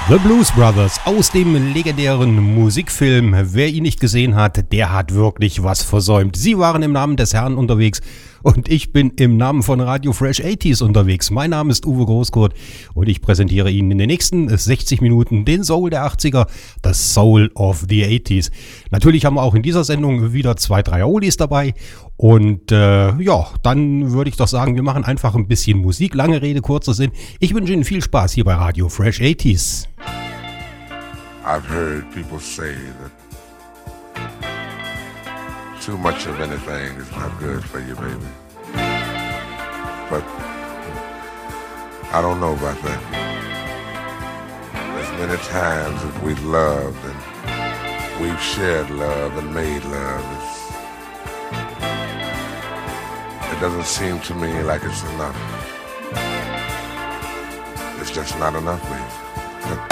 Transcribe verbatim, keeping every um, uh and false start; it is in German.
The Blues Brothers aus dem legendären Musikfilm. Wer ihn nicht gesehen hat, der hat wirklich was versäumt. Sie waren im Namen des Herrn unterwegs und ich bin im Namen von Radio Fresh achtziger unterwegs. Mein Name ist Uwe Großkurt und ich präsentiere Ihnen in den nächsten sechzig Minuten den Soul der achtziger, das Soul of the achtziger. Natürlich haben wir auch in dieser Sendung wieder zwei, drei Oldies dabei. Und äh, ja, dann würde ich doch sagen, wir machen einfach ein bisschen Musik. Lange Rede, kurzer Sinn. Ich wünsche Ihnen viel Spaß hier bei Radio Fresh achtziger. I've heard people say that too much of anything is not good for you, baby. But I don't know about that. There's many times that we've loved and we've shared love and made love. It's, it doesn't seem to me like it's enough. It's just not enough, baby.